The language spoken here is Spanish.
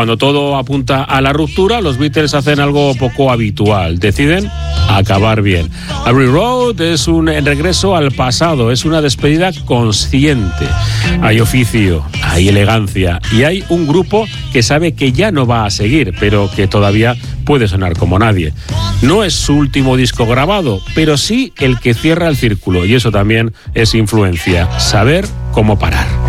cuando todo apunta a la ruptura, los Beatles hacen algo poco habitual. Deciden acabar bien. Abbey Road es un regreso al pasado, es una despedida consciente. Hay oficio, hay elegancia y hay un grupo que sabe que ya no va a seguir, pero que todavía puede sonar como nadie. No es su último disco grabado, pero sí el que cierra el círculo, y eso también es influencia, saber cómo parar.